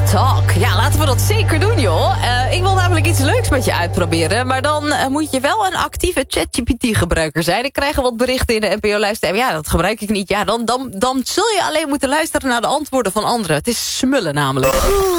Talk. Ja, laten we dat zeker doen, joh. Ik wil namelijk iets leuks met je uitproberen. Maar dan moet je wel een actieve ChatGPT-gebruiker zijn. Ik krijg wat berichten in de NPO-lijst. Ja, dat gebruik ik niet. Ja, dan zul je alleen moeten luisteren naar de antwoorden van anderen. Het is smullen namelijk.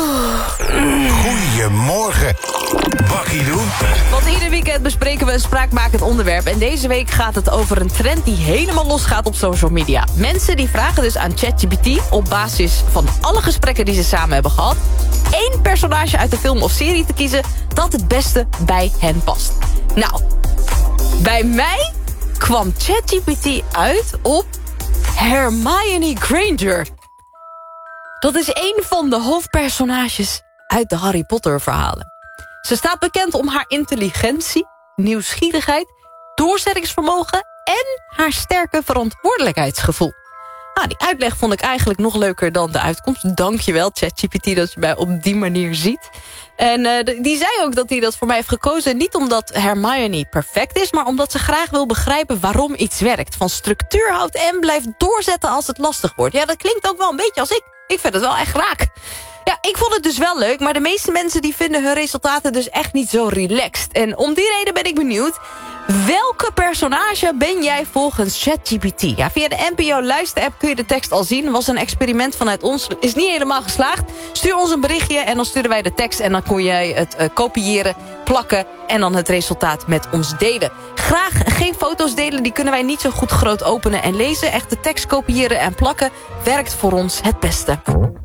Goedemorgen. Bakkie doen. Want ieder weekend bespreken we een spraakmakend onderwerp. En deze week gaat het over een trend die helemaal losgaat op social media. Mensen die vragen dus aan ChatGPT op basis van alle gesprekken die ze samen hebben gehad, één personage uit de film of serie te kiezen dat het beste bij hen past. Nou, bij mij kwam ChatGPT uit op Hermione Granger. Dat is één van de hoofdpersonages uit de Harry Potter verhalen. Ze staat bekend om haar intelligentie, nieuwsgierigheid, doorzettingsvermogen en haar sterke verantwoordelijkheidsgevoel. Nou, die uitleg vond ik eigenlijk nog leuker dan de uitkomst. Dankjewel, ChatGPT, dat je mij op die manier ziet. En die zei ook dat hij dat voor mij heeft gekozen, niet omdat Hermione perfect is, maar omdat ze graag wil begrijpen waarom iets werkt. Van structuur houdt en blijft doorzetten als het lastig wordt. Ja, dat klinkt ook wel een beetje als ik. Ik vind het wel echt raak. Ja, ik vond het dus wel leuk, maar de meeste mensen die vinden hun resultaten dus echt niet zo relaxed. En om die reden ben ik benieuwd, welke personage ben jij volgens ChatGPT? Ja, via de NPO Luister-app kun je de tekst al zien. Was een experiment vanuit ons, is niet helemaal geslaagd. Stuur ons een berichtje en dan sturen wij de tekst en dan kon jij het kopiëren, plakken en dan het resultaat met ons delen. Graag geen foto's delen, die kunnen wij niet zo goed groot openen en lezen. Echt de tekst kopiëren en plakken werkt voor ons het beste.